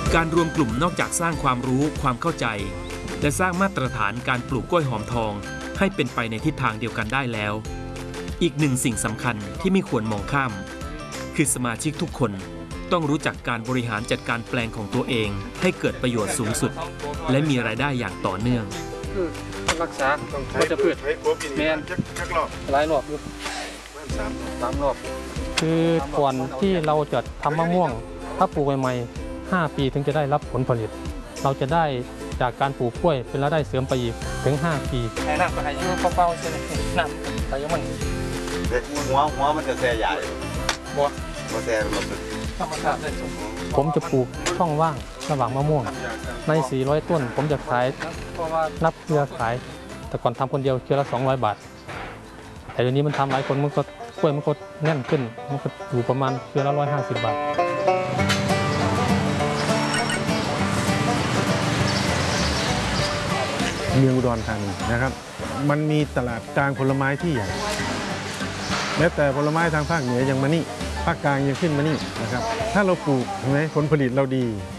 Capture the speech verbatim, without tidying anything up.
การรวมกลุ่มนอกจากสร้างความรู้ความเข้าใจและสร้างมาตรฐานการปลูกกล้วยหอมทองให้เป็นไปในทิศทางเดียวกันได้แล้วอีกหนึ่งสิ่งสำคัญที่ไม่ควรมองข้ามคือสมาชิกทุกคนต้องรู้จักการบริหารจัดการแปลงของตัวเองให้เกิดประโยชน์สูงสุดและมีรายได้อย่างต่อเนื่องคือรักษาก็จะพืชแมนหลายรอบอยู่สามรอบคือก่อนที่เราจะทำมะม่วงถ้าปลูกใหม่ๆห้าปีถึงจะได้รับผลผลิตเราจะได้จากการปลูกกล้วยเป็นรายได้เสริมไปอีกถึงห้าปีให้น้ำก็ให้อยู่เบาๆใช่ไหมน้ำแต่ยังมันหัวหัวมันจะแซ่ใหญ่บัวบัวแซ่ลงธรรมชาติได้สมผมจะปลูกช่องว่างระหว่างมะม่วงในสี่ร้อยต้นผมจะขายนับเครือขายแต่ก่อนทำคนเดียวเครือละสองร้อยบาทแต่เดี๋ยวนี้มันทำหลายคนมันก็กล้วยมันก็แน่นขึ้นมันก็อยู่ประมาณเครือละร้อยห้าสิบบาทเมืองอุดรธานีนะครับมันมีตลาดกลางผลไม้ที่ใหญ่แม้แต่ผลไม้ทางภาคเหนือยังมานี่ภาคกลางยังขึ้นมานี่นะครับถ้าเราปลูกใช่ไหมผลผลิตเราดี